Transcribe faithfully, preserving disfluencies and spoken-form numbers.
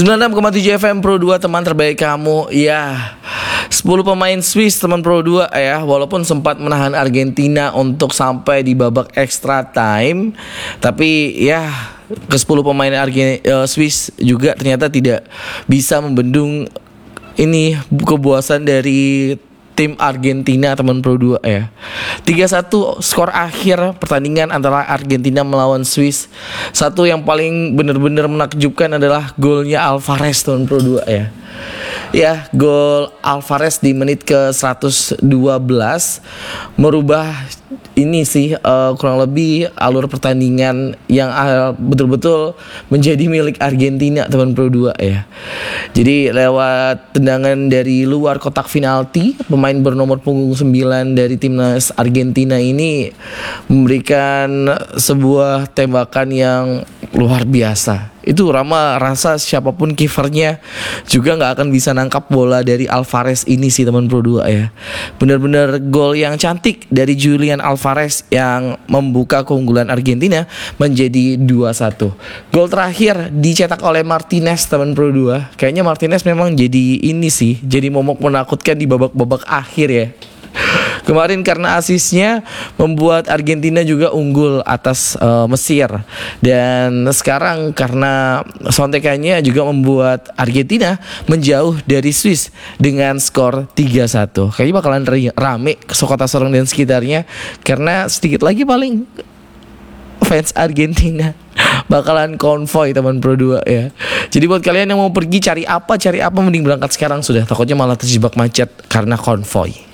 sembilan puluh enam koma tujuh F M Pro dua, teman terbaik kamu. Ya, sepuluh pemain Swiss teman Pro dua ya, walaupun sempat menahan Argentina untuk sampai di babak extra time, tapi ya ke sepuluh pemain Argen- uh, Swiss juga ternyata tidak bisa membendung ini kepuasan dari tim Argentina teman Pro dua ya. tiga satu skor akhir pertandingan antara Argentina melawan Swiss. Satu yang paling benar-benar menakjubkan adalah golnya Alvarez teman Pro dua ya. Ya, gol Alvarez di menit ke seratus dua belas merubah ini sih uh, kurang lebih alur pertandingan yang uh, betul-betul menjadi milik Argentina teman Pro dua ya. Jadi lewat tendangan dari luar kotak penalti, pemain bernomor punggung sembilan dari timnas Argentina ini memberikan sebuah tembakan yang luar biasa. Itu Rama rasa siapapun kipernya juga gak akan bisa nangkap bola dari Alvarez ini sih teman Pro dua ya. Benar-benar gol yang cantik dari Julian Alvarez yang membuka keunggulan Argentina menjadi dua satu. Gol terakhir dicetak oleh Martinez teman Pro dua. Kayaknya Martinez memang jadi ini sih, jadi momok menakutkan di babak-babak akhir ya. Kemarin karena asisnya membuat Argentina juga unggul atas uh, Mesir. Dan sekarang karena sontekannya juga membuat Argentina menjauh dari Swiss dengan skor tiga satu. Kayaknya bakalan rame ke Kota Sorong dan sekitarnya, karena sedikit lagi paling fans Argentina bakalan konvoy teman Pro dua ya. Jadi buat kalian yang mau pergi cari apa, cari apa mending berangkat sekarang sudah. Takutnya malah terjebak macet karena konvoy.